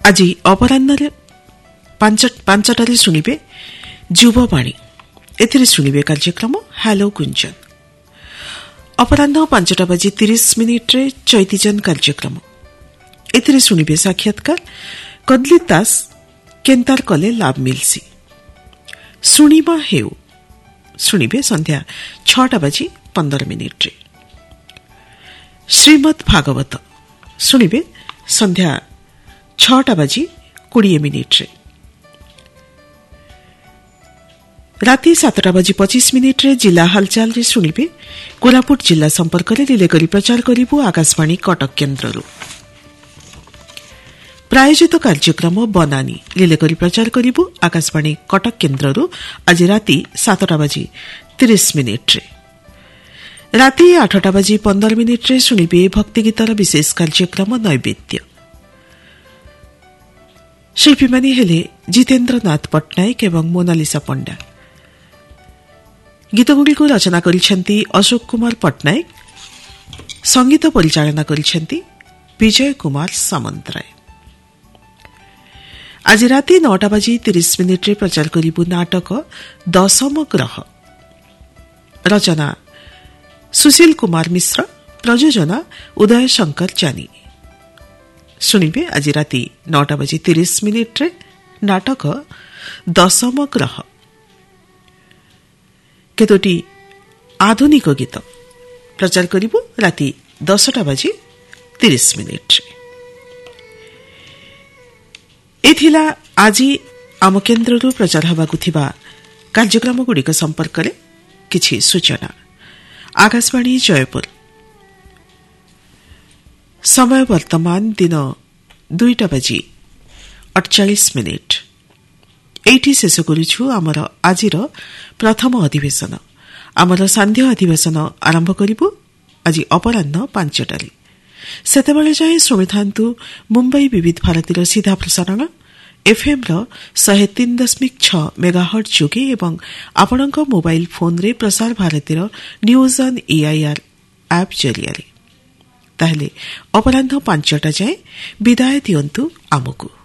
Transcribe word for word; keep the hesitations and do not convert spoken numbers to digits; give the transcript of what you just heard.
ଆଜି ଅପରାହ୍ନରେ ପାଞ୍ଚଟାରେ ଶୁଣିବେ ଯୁବବାଣୀ। ଏଥିରେ ଶୁଣିବେ କାର୍ଯ୍ୟକ୍ରମ ହ୍ୟାଲୋ ଗୁଞ୍ଜନ। ଅପରାହ୍ନ ପାଞ୍ଚଟା ବାଜି ତିରିଶ ମିନିଟ୍ରେ ଚୈତିଜନ କାର୍ଯ୍ୟକ୍ରମ। ଏଥିରେ ଶୁଣିବେ ସାକ୍ଷାତକାର କଦଲି ଦାସ କେନ୍ତାର କଲେ ଲାଭ ମିଲ୍ସି। ଶୁଣିବା ହେଉ ଶୁଣିବେ ସନ୍ଧ୍ୟା ଛଅଟା ବାଜି ପନ୍ଦର ମିନିଟ୍ରେ। ଶ୍ରୀମଦ୍ ଭାଗବତ ଶୁଣିବେ ସନ୍ଧ୍ୟା ଛଅଟା ବାଜି କୋଡ଼ିଏ ମିନିଟ୍ରେ। ରାତି ସାତଟା ବାଜି ପଚିଶ ମିନିଟ୍ରେ ଜିଲ୍ଲା ହାଲଚାଲରେ ଶୁଣିବେ କୋରାପୁଟ ଜିଲ୍ଲା ସମ୍ପର୍କରେ ରିଲେ କରି ପ୍ରଚାର କରିବୁ ଆକାଶବାଣୀ କଟକ କେନ୍ଦ୍ରରୁ। ପ୍ରାୟୋଜିତ କାର୍ଯ୍ୟକ୍ରମ ବନାନୀ ରିଲେ କରି ପ୍ରଚାର କରିବୁ ଆକାଶବାଣୀ କଟକ କେନ୍ଦ୍ରରୁ ଆଜି ରାତି ସାତଟା ବାଜି ତିରିଶ ମିନିଟ୍ରେ। ରାତି ଆଠଟା ବାଜି ପନ୍ଦର ମିନିଟ୍ରେ ଶୁଣିବେ ଭକ୍ତିଗୀତର ବିଶେଷ କାର୍ଯ୍ୟକ୍ରମ ନୈବେଦ୍ୟ। ଶିଳ୍ପୀମାନେ ହେଲେ ଜିତେନ୍ଦ୍ରନାଥ ପଟ୍ଟନାୟକ ଏବଂ ମୋନାଲିସା ପଣ୍ଡା। ଗୀତଗୁଡ଼ିକୁ ରଚନା କରିଛନ୍ତି ଅଶୋକ କୁମାର ପଟ୍ଟନାୟକ, ସଙ୍ଗୀତ ପରିଚାଳନା କରିଛନ୍ତି ବିଜୟ କୁମାର ସାମନ୍ତରାୟ। ଆଜି ରାତି ନଅଟା ବାଜି ତିରିଶ ମିନିଟ୍ରେ ପ୍ରଚାର କରିବୁ ନାଟକ ଦଶମ ଗ୍ରହ। ରଚନା ସୁଶୀଲ କୁମାର ମିଶ୍ର, ପ୍ରଯୋଜନା ଉଦୟ ଶଙ୍କର ଜାନି। ଶୁଣିବେ ଆଜି ରାତି ନଅଟା ବାଜି ତିରିଶ ମିନିଟ୍ରେ ନାଟକ ଦଶମ ଗ୍ରହ। କେତୋଟି ଆଧୁନିକ ଗୀତ ପ୍ରଚାର କରିବୁ ରାତି ଦଶଟା ବାଜି ତିରିଶ ମିନିଟ୍ରେ। ଏଥିଲା ଆଜି ଆମ କେନ୍ଦ୍ରରୁ ପ୍ରଚାର ହେବାକୁ ଥିବା କାର୍ଯ୍ୟକ୍ରମଗୁଡ଼ିକ ସମ୍ପର୍କରେ କିଛି ସୂଚନା। ଆକାଶବାଣୀ ଜୟପୁର, ସମୟ ବର୍ତ୍ତମାନ ଦିନ ଦୁଇଟା ବାଜି ଅଠଚାଳିଶ ମିନିଟ୍। ଏଇଠି ଶେଷ କରୁଛୁ ଆମର ଆଜିର ପ୍ରଥମ ଅଧିବେଶନ। ଆମର ସାନ୍ଧ୍ୟ ଅଧିବେଶନ ଆରମ୍ଭ କରିବୁ ଆଜି ଅପରାହ୍ନ ପାଞ୍ଚଟାରେ। ସେତେବେଳେ ଯାଏଁ ଶୁଣିଥାନ୍ତୁ ମୁମ୍ବାଇ ବିବିଧ ଭାରତୀର ସିଧା ପ୍ରସାରଣ ଏଫ୍ଏମ୍ର ଶହେ ତିନି ଦଶମିକ ଛଅ ମେଗାହର୍ଟ ଯୋଗେ ଏବଂ ଆପଣଙ୍କ ମୋବାଇଲ ଫୋନ୍ରେ ପ୍ରସାର ଭାରତୀର ନ୍ୟୁଜ୍ ଅନ୍ ଏଆଇଆର୍ ଆପ୍ ଜରିଆରେ। ତାହେଲେ ଅପରାହ୍ନ ପାଞ୍ଚଟା ଯାଏଁ ବିଦାୟ ଦିଅନ୍ତୁ ଆମକୁ।